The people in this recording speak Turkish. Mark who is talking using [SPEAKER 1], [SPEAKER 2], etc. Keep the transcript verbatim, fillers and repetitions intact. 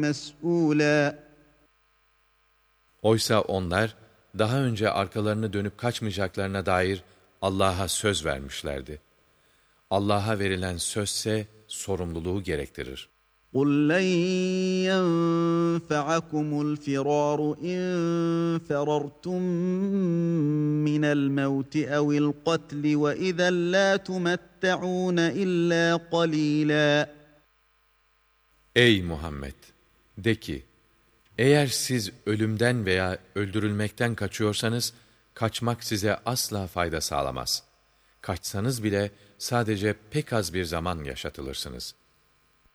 [SPEAKER 1] مسؤولا.
[SPEAKER 2] Oysa onlar daha önce arkalarını dönüp kaçmayacaklarına dair Allah'a söz vermişlerdi. Allah'a verilen sözse sorumluluğu gerektirir.
[SPEAKER 1] قُلْ لَنْ يَنْفَعَكُمُ الْفِرَارُ إِنْ فَرَرْتُمْ مِنَ الْمَوْتِ أَوِ الْقَتْلِ وَإِذًا لَا تُمَتَّعُونَ إِلَّا قَلِيلًا.
[SPEAKER 2] Ey Muhammed! De ki, eğer siz ölümden veya öldürülmekten kaçıyorsanız, kaçmak size asla fayda sağlamaz. Kaçsanız bile sadece pek az bir zaman yaşatılırsınız.